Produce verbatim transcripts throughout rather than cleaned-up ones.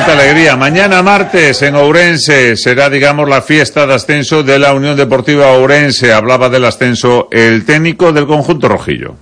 Moita alegría. Mañana martes en Ourense será, digamos, la fiesta de ascenso de la Unión Deportiva Ourense. Hablaba del ascenso el técnico del conjunto rojillo.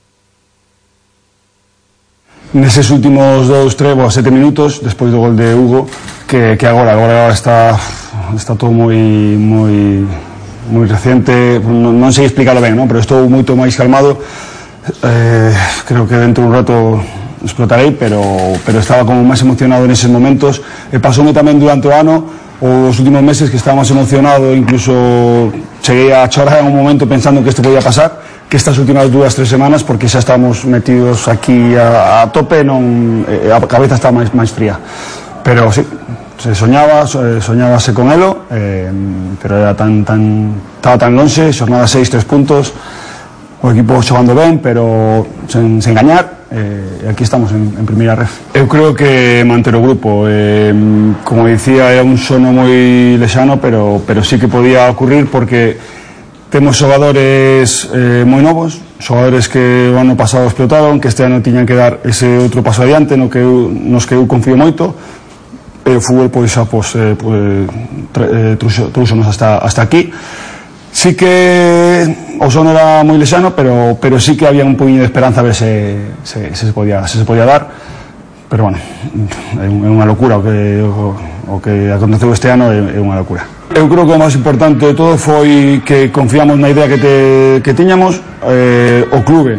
Neses últimos dous, tres ou sete minutos despois do gol de Hugo que, que agora, agora está está todo moi moi moi reciente, non, non sei explicarlo ben, non? Pero estou moito máis calmado. Eh, creo que dentro de un rato explotarei, pero, pero estaba como máis emocionado neses momentos, e pasoume tamén durante o ano ou os últimos meses que estaba máis emocionado, incluso cheguei a chorar en un momento pensando que isto podía pasar, que estas últimas dúas, tres semanas, porque xa estamos metidos aquí a, a tope, non, a cabeza está máis, máis fría, pero sí, se soñaba, soñábase con elo, eh, pero era tan, tan, estaba tan lonxe, xornada seis, tres puntos, o equipo xogando ben, pero sen, sen gañar, e eh, aquí estamos en, en primeira ref. Eu creo que manter o grupo, eh, como dicía, é un sono moi lexano, pero, pero sí que podía ocurrir porque temos xogadores eh, moi novos, xogadores que o ano pasado explotaron, que este ano tiñan que dar ese outro paso adiante, no que eu, nos que eu confío moito, e o fútbol pois xa pois, eh, pois, eh, trouxonos hasta, hasta aquí. Sí que o sono era moi lexano, pero, pero sí que había un poquinho de esperanza a ver se, se, se, se, podía, se se podía dar, pero bueno, é unha locura o que, o, o que aconteceu este ano, é, é unha locura. Eu creo que o máis importante de todo foi que confiamos na idea que, te, que tiñamos, eh, o clube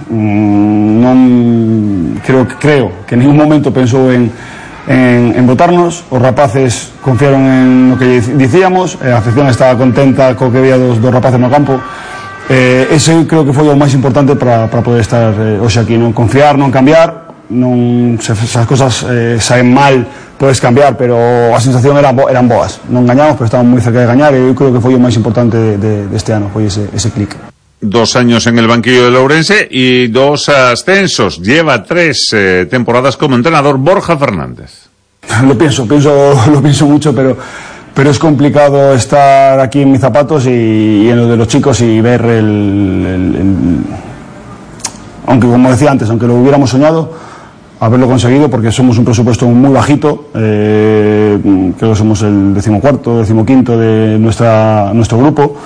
non creo, creo que en ningún momento pensou en En, en votarnos, os rapaces confiaron en lo que dicíamos, a afición estaba contenta co que veía dos, dos rapaces no campo, eh, ese creo que foi o máis importante para, para poder estar eh, hoxe aquí, non confiar, non cambiar, non, se, se as cosas eh, saen mal podes cambiar, pero a sensación eran, eran boas, non gañamos, pero estábamos moi cerca de gañar, e eu creo que foi o máis importante de, de, de este ano, foi ese, ese clic. Dos años en el banquillo del Ourense y dos ascensos. Lleva tres eh, temporadas como entrenador Borja Fernández. Lo pienso, pienso, lo pienso mucho, pero, pero es complicado estar aquí en mis zapatos y, y en lo de los chicos y ver el, el, el... Aunque, como decía antes, aunque lo hubiéramos soñado, haberlo conseguido, porque somos un presupuesto muy bajito, eh, creo que somos el decimocuarto, decimoquinto de nuestra, nuestro grupo.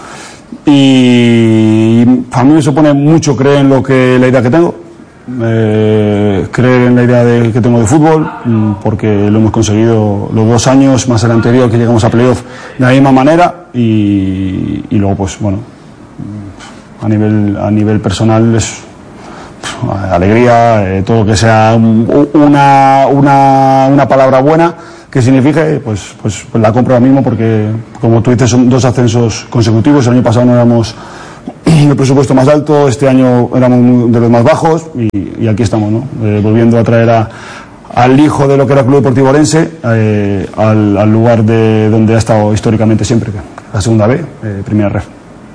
Y a mí me supone mucho creer en lo que la idea que tengo, eh, creer en la idea de, que tengo de fútbol, porque lo hemos conseguido los dos años más el anterior que llegamos a playoff de la misma manera, y, y luego pues bueno, a nivel a nivel personal es alegría, eh, todo lo que sea una, una, una palabra buena que signifique, pues, pues, pues la compro ahora mismo, porque como tú dices son dos ascensos consecutivos. El año pasado no éramos el presupuesto más alto, este año éramos de los más bajos, y, y aquí estamos, ¿no? Eh, volviendo a traer a, al hijo de lo que era el Club Deportivo Ourense, eh, al, al lugar de donde ha estado históricamente siempre, la segunda B, eh, primera ref.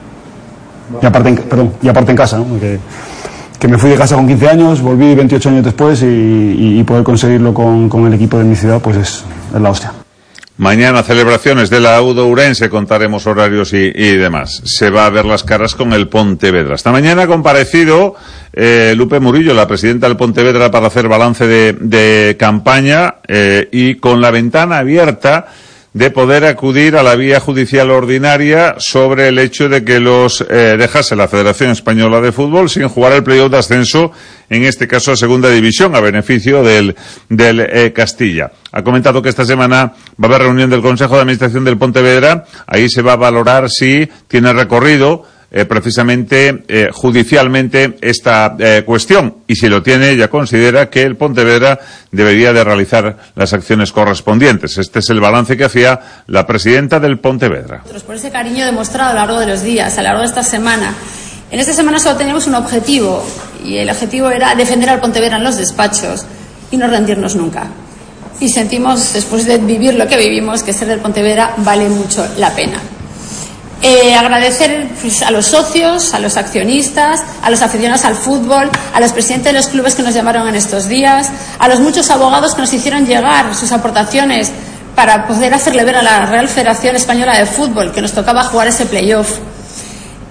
Y aparte en, perdón, y aparte en casa, ¿no? Que, que me fui de casa con quince años, volví veintiocho años después, y, y, y poder conseguirlo con, con el equipo de mi ciudad, pues es, es la hostia. Mañana celebraciones de la U de Ourense, contaremos horarios y, y demás. Se va a ver las caras con el Pontevedra. Esta mañana ha comparecido eh, Lupe Murillo, la presidenta del Pontevedra, para hacer balance de, de campaña, eh, y con la ventana abierta de poder acudir a la vía judicial ordinaria sobre el hecho de que los eh, dejase la Federación Española de Fútbol sin jugar el playoff de ascenso, en este caso a Segunda División, a beneficio del, del eh, Castilla. Ha comentado que esta semana va a haber reunión del Consejo de Administración del Pontevedra. Ahí se va a valorar si tiene recorrido Eh, precisamente eh, judicialmente esta eh, cuestión, y si lo tiene, ella considera que el Pontevedra debería de realizar las acciones correspondientes. Este es el balance que hacía la presidenta del Pontevedra. Por ese cariño demostrado a lo largo de los días, a lo largo de esta semana. En esta semana solo teníamos un objetivo, y el objetivo era defender al Pontevedra en los despachos y no rendirnos nunca. Y sentimos, después de vivir lo que vivimos, que ser del Pontevedra vale mucho la pena. Eh, agradecer pues, a los socios, a los accionistas, a los aficionados al fútbol, a los presidentes de los clubes que nos llamaron en estos días, a los muchos abogados que nos hicieron llegar sus aportaciones para poder hacerle ver a la Real Federación Española de Fútbol que nos tocaba jugar ese playoff.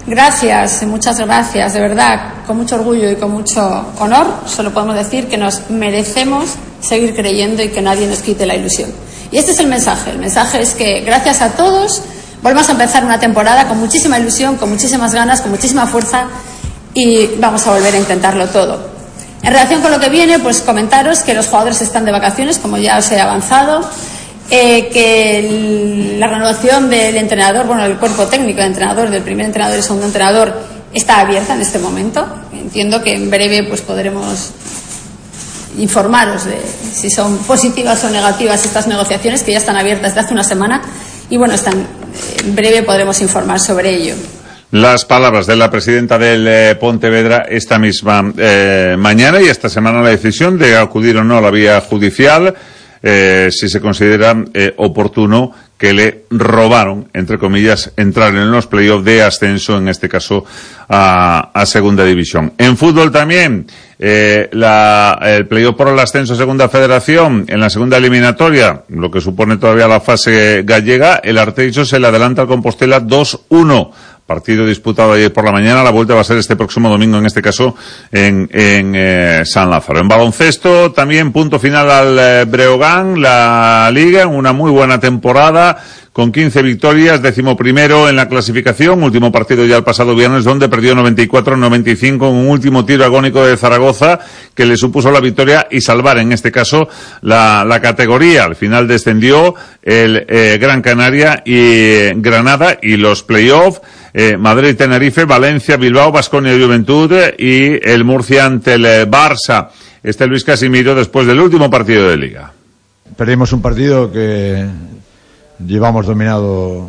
Gracias, muchas gracias, de verdad, con mucho orgullo y con mucho honor, solo podemos decir que nos merecemos seguir creyendo y que nadie nos quite la ilusión. Y este es el mensaje, el mensaje es que gracias a todos volvemos a empezar una temporada con muchísima ilusión, con muchísimas ganas, con muchísima fuerza y vamos a volver a intentarlo todo. En relación con lo que viene, pues comentaros que los jugadores están de vacaciones, como ya os he avanzado, eh, que el, la renovación del entrenador, bueno, del cuerpo técnico de entrenador, del primer entrenador y segundo entrenador, está abierta en este momento. Entiendo que en breve pues podremos informaros de si son positivas o negativas estas negociaciones, que ya están abiertas desde hace una semana y bueno, están, en breve podremos informar sobre ello. Las palabras de la presidenta del eh, Pontevedra esta misma eh, mañana y esta semana la decisión de acudir o no a la vía judicial, eh, si se considera eh, oportuno que le robaron, entre comillas, entrar en los playoffs de ascenso, en este caso a, a Segunda División. En fútbol también, eh, la, el playoff por el ascenso a Segunda Federación, en la segunda eliminatoria, lo que supone todavía la fase gallega, el Arteixo se le adelanta al Compostela dos uno. Partido disputado ayer por la mañana, la vuelta va a ser este próximo domingo, en este caso en, en eh, San Lázaro. En baloncesto también punto final al eh, Breogán, la Liga, en una muy buena temporada, con quince victorias, décimo primero en la clasificación, último partido ya el pasado viernes, donde perdió noventa y cuatro a noventa y cinco en un último tiro agónico de Zaragoza, que le supuso la victoria y salvar, en este caso, la, la categoría. Al final descendió el eh, Gran Canaria y eh, Granada, y los playoffs, Eh, Madrid, Tenerife, Valencia, Bilbao, Baskonia, Juventud y el Murcia ante el Barça. Este Luis Casimiro después del último partido de Liga. Perdimos un partido que llevamos dominado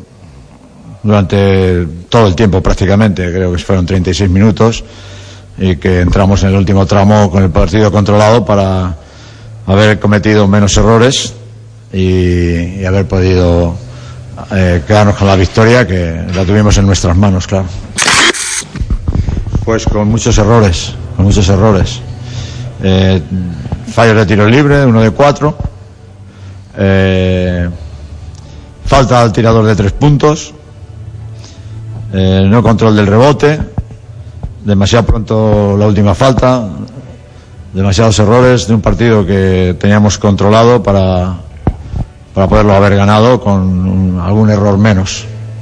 durante todo el tiempo prácticamente, creo que fueron treinta y seis minutos, y que entramos en el último tramo con el partido controlado para haber cometido menos errores y, y haber podido Eh, quedarnos con la victoria, que la tuvimos en nuestras manos, claro. Pues con muchos errores, con muchos errores. Eh, fallos de tiro libre, uno de cuatro. Eh, falta al tirador de tres puntos. Eh, no control del rebote. Demasiado pronto la última falta. Demasiados errores de un partido que teníamos controlado para... para poderlo haber ganado con un, algún error menos.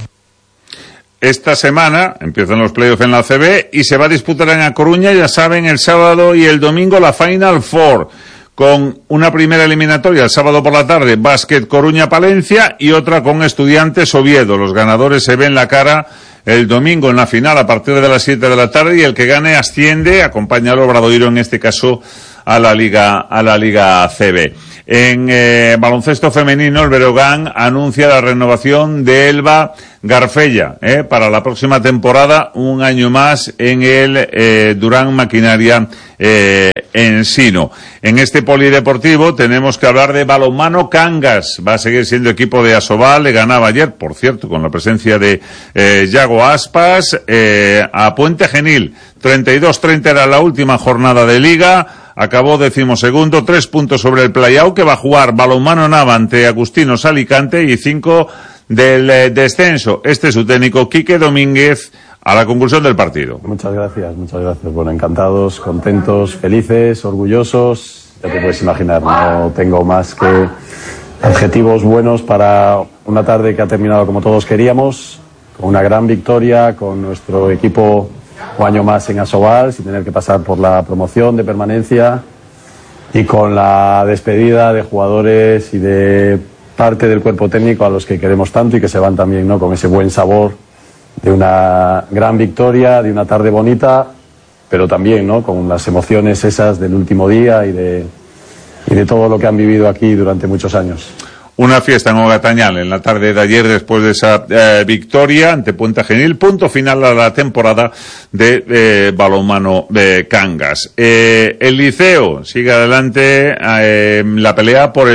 Esta semana empiezan los playoffs en la A C B y se va a disputar en A Coruña, ya saben, el sábado y el domingo la Final Four, con una primera eliminatoria el sábado por la tarde, Básquet Coruña-Palencia, y otra con Estudiantes Oviedo. Los ganadores se ven la cara el domingo en la final a partir de las siete de la tarde, y el que gane asciende, acompaña al Obradoiro en este caso a la Liga, a la Liga C B. En eh, baloncesto femenino, el Breogán anuncia la renovación de Elba Garfella eh, para la próxima temporada, un año más en el eh, Durán Maquinaria eh, Ensino. En este polideportivo tenemos que hablar de balonmano Cangas. Va a seguir siendo equipo de Asobal. Le ganaba ayer, por cierto, con la presencia de eh, Yago Aspas, eh, a Puente Genil. treinta y dos treinta era la última jornada de Liga. Acabó decimosegundo, tres puntos sobre el Playao, que va a jugar balonmano Nava ante Agustinos Alicante, y cinco del eh, descenso. Este es su técnico, Quique Domínguez, a la conclusión del partido. Muchas gracias, muchas gracias. Bueno, encantados, contentos, felices, orgullosos. Ya te puedes imaginar, no tengo más que adjetivos buenos para una tarde que ha terminado como todos queríamos, con una gran victoria, con nuestro equipo un año más en Asobal, sin tener que pasar por la promoción de permanencia, y con la despedida de jugadores y de parte del cuerpo técnico a los que queremos tanto y que se van también, ¿no?, con ese buen sabor de una gran victoria, de una tarde bonita, pero también, ¿no?, con las emociones esas del último día y de, y de todo lo que han vivido aquí durante muchos años. Una fiesta en Ogatañal en la tarde de ayer después de esa eh, victoria ante Puente Genil, punto final a la temporada de eh, balonmano de Cangas. Eh, el Liceo sigue adelante eh, la pelea por el